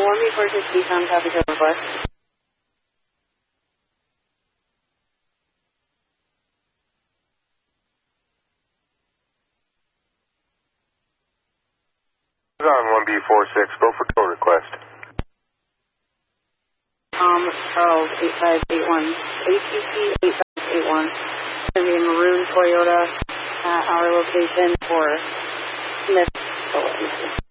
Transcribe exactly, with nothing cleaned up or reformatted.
one B four six Nissan, copy to request. On one B four six, go for code request. Um, Charles, eight five eight one, A T C eight five eight one. It's going to be a maroon Toyota at our location for Smith.